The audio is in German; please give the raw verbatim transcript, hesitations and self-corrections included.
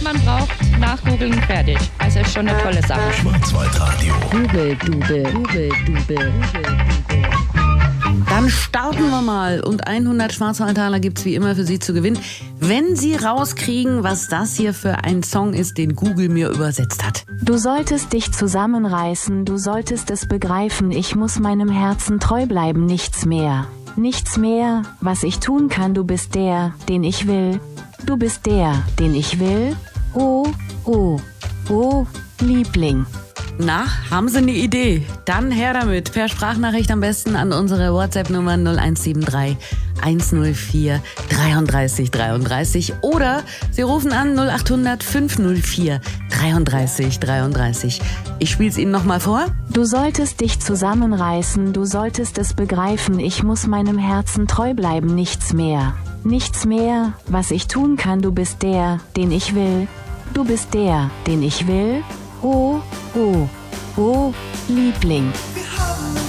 was man braucht, nachgoogeln, fertig. Also ist schon eine tolle Sache. Schwarzwaldradio. Dubel, Dubel, Dubel, Dubel. Dann starten wir mal und hundert Schwarzwaldtaler gibt's wie immer für Sie zu gewinnen, wenn Sie rauskriegen, was das hier für ein Song ist, den Google mir übersetzt hat. Du solltest dich zusammenreißen, du solltest es begreifen, ich muss meinem Herzen treu bleiben, nichts mehr. Nichts mehr, was ich tun kann, du bist der, den ich will. Du bist der, den ich will. Oh, oh, oh, Liebling. Na, haben Sie eine Idee? Dann her damit. Per Sprachnachricht am besten an unsere WhatsApp-Nummer null eins sieben drei eins null vier dreiunddreißig dreiunddreißig oder Sie rufen an null acht hundert fünf null vier dreiunddreißig dreiunddreißig. Ich spiel's Ihnen nochmal vor. Du solltest dich zusammenreißen, du solltest es begreifen, ich muss meinem Herzen treu bleiben, nichts mehr. Nichts mehr, was ich tun kann, du bist der, den ich will. Du bist der, den ich will. Oh, oh, oh, Liebling. Wir haben